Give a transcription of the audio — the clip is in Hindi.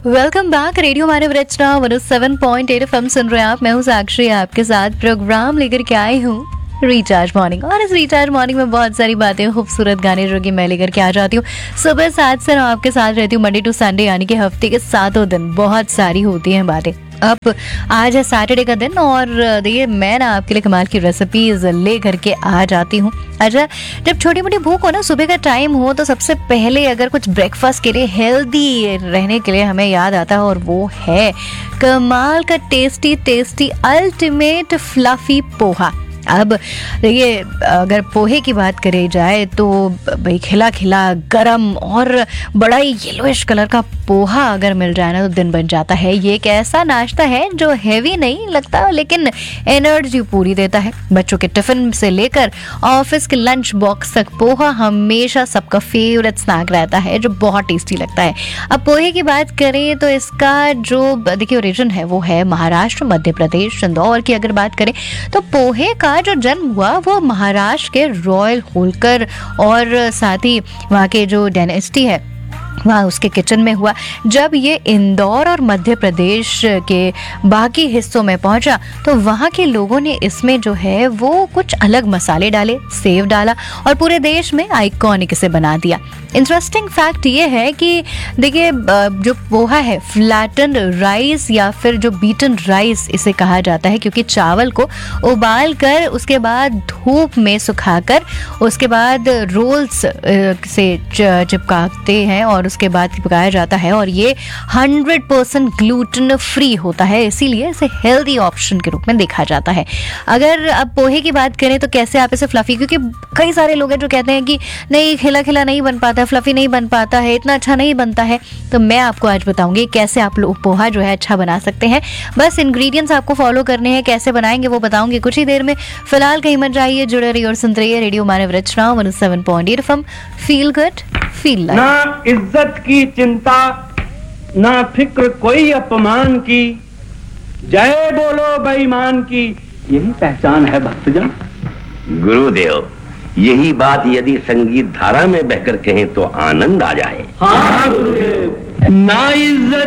Welcome back. रेडियो मानव रचना 107.8 FM सुन रहे हैं आप। मैं हूँ साक्षी, आपके साथ प्रोग्राम लेकर के आई हूँ रिचार्ज मॉर्निंग। और इस रिचार्ज मॉर्निंग में बहुत सारी बातें, खूबसूरत गाने जो कि मैं लेकर के आ जाती हूँ। सुबह 7 से 9 आपके साथ रहती हूँ, मंडे टू संडे, यानी कि हफ्ते के 7 दिन बहुत सारी होती हैं बातें। अब आज है सैटरडे का दिन और देखिए मैं ना आपके लिए कमाल की रेसिपीज ले करके आ जाती हूँ। अच्छा, जब छोटी मोटी भूख हो ना, सुबह का टाइम हो, तो सबसे पहले अगर कुछ ब्रेकफास्ट के लिए हेल्दी रहने के लिए हमें याद आता है, और वो है कमाल का tasty tasty ultimate fluffy poha. अब देखिए, अगर पोहे की बात करी जाए तो भाई खिला खिला गरम और बड़ा ही येलोइश कलर का पोहा अगर मिल जाए ना तो दिन बन जाता है। ये एक ऐसा नाश्ता है जो हैवी नहीं लगता लेकिन एनर्जी पूरी देता है। बच्चों के टिफिन से लेकर ऑफिस के लंच बॉक्स तक पोहा हमेशा सबका फेवरेट स्नैक रहता है, जो बहुत टेस्टी लगता है। अब पोहे की बात करें तो इसका जो देखिए ओरिजिन है वो है महाराष्ट्र, मध्य प्रदेश, इंदौर की अगर बात करें तो पोहे का जो जन्म हुआ वो महाराष्ट्र के रॉयल होलकर और साथ ही वहाँ के जो डायनेस्टी है वहाँ उसके किचन में हुआ। जब ये इंदौर और मध्य प्रदेश के बाकी हिस्सों में पहुंचा तो वहाँ के लोगों ने इसमें जो है वो कुछ अलग मसाले डाले, सेव डाला और पूरे देश में आइकॉनिक इसे बना दिया। इंटरेस्टिंग फैक्ट ये है कि देखिए जो पोहा है फ्लैटन राइस या फिर जो बीटन राइस इसे कहा जाता है, क्योंकि चावल को उबाल कर उसके बाद धूप में सुखाकर उसके बाद रोल्स से चिपकाते हैं और उसके बाद पकाया जाता है। और ये 100% ग्लूटेन फ्री होता है, इसीलिए इसे हेल्दी ऑप्शन के रूप में देखा जाता है। अगर अब पोहे की बात करें तो कैसे आप इसे फ्लफी, क्योंकि कई सारे लोग हैं जो कहते हैं कि नहीं खिला खिला नहीं बन पाता, फ्लफी नहीं बन पाता है, इतना अच्छा नहीं बनता है, तो मैं आपको आज बताऊंगी कैसे आप लोग पोहा जो है अच्छा बना सकते हैं। बस इंग्रेडिएंट्स आपको फॉलो करने हैं, कैसे बनाएंगे वो बताऊंगी कुछ ही देर में। फिलहाल कहीं मत जाइए, जुड़े रहिए और सुनते रहिए रेडियो मानव रचना 107.8 FM। Feel good feel like. ना इज्जत की चिंता, ना फिक्र कोई अपमान की, जय बोलो बेईमान की, यही पहचान है भक्तजन। गुरुदेव, यही बात यदि संगीत धारा में बहकर कहें तो आनंद आ जाए। हाँ गुरुदेव। ना इज्जत